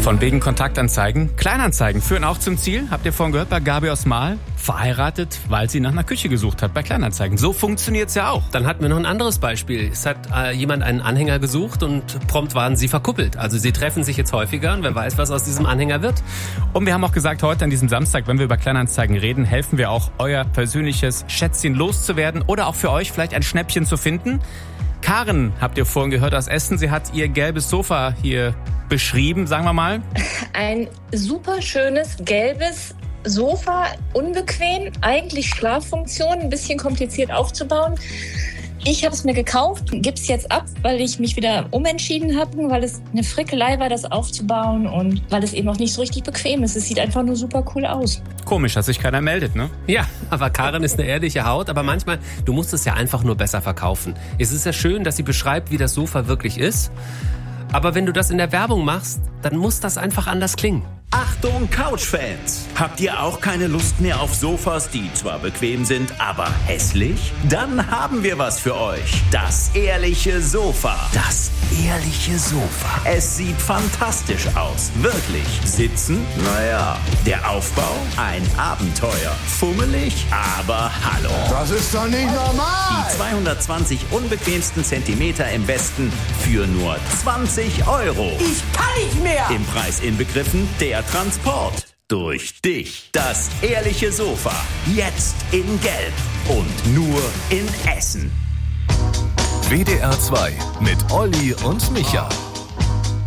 Von wegen Kontaktanzeigen. Kleinanzeigen führen auch zum Ziel. Habt ihr vorhin gehört bei Gabi aus Mahl? Verheiratet, weil sie nach einer Küche gesucht hat bei Kleinanzeigen. So funktioniert's ja auch. Dann hatten wir noch ein anderes Beispiel. Es hat jemand einen Anhänger gesucht und prompt waren sie verkuppelt. Also sie treffen sich jetzt häufiger und wer weiß, was aus diesem Anhänger wird. Und wir haben auch gesagt, heute an diesem Samstag, wenn wir über Kleinanzeigen reden, helfen wir auch, euer persönliches Schätzchen loszuwerden oder auch für euch vielleicht ein Schnäppchen zu finden. Karen, habt ihr vorhin gehört, aus Essen. Sie hat ihr gelbes Sofa hier beschrieben, sagen wir mal. Ein super schönes, gelbes Sofa, unbequem, eigentlich Schlaffunktion, ein bisschen kompliziert aufzubauen. Ich habe es mir gekauft, gebe es jetzt ab, weil ich mich wieder umentschieden habe, weil es eine Frickelei war, das aufzubauen und weil es eben auch nicht so richtig bequem ist. Es sieht einfach nur super cool aus. Komisch, dass sich keiner meldet, ne? Ja, aber Karen ist eine ehrliche Haut, aber manchmal, du musst es ja einfach nur besser verkaufen. Es ist ja schön, dass sie beschreibt, wie das Sofa wirklich ist, aber wenn du das in der Werbung machst, dann muss das einfach anders klingen. Achtung Couch-Fans! Habt ihr auch keine Lust mehr auf Sofas, die zwar bequem sind, aber hässlich? Dann haben wir was für euch. Das ehrliche Sofa. Das ehrliche Sofa. Es sieht fantastisch aus. Wirklich. Sitzen? Naja. Der Aufbau? Ein Abenteuer. Fummelig? Aber hallo. Das ist doch nicht normal! Die 220 unbequemsten Zentimeter im Westen für nur 20 €. Ich kann nicht mehr! Im Preis inbegriffen der Transport durch dich. Das ehrliche Sofa. Jetzt in Gelb und nur in Essen. WDR 2 mit Olli und Micha.